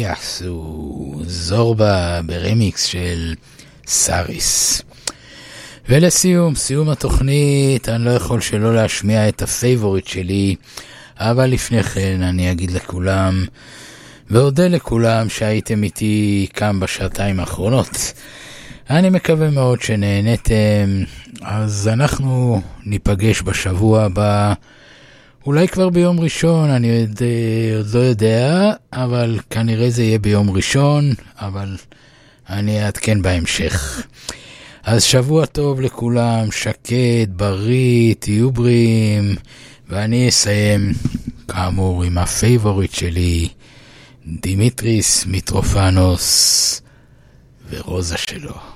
יעשו זורבה ברמיקס של סאריס. ולסיום, סיום התוכנית, אני לא יכול שלא להשמיע את הפייבוריט שלי, אבל לפני כן אני אגיד לכולם, ואודה לכולם שהייתם איתי כאן בשעתיים האחרונות. אני מקווה מאוד שנהנתם, אז אנחנו ניפגש בשבוע הבא, אולי כבר ביום ראשון, אני עוד לא יודע, אבל כנראה זה יהיה ביום ראשון, אבל אני אעדכן בהמשך. אז שבוע טוב לכולם, שקט, בריא, תהיו בריאים, ואני אסיים כאמור עם הפייבוריט שלי, דימיטריס מיטרופנוס ורוזה שלו.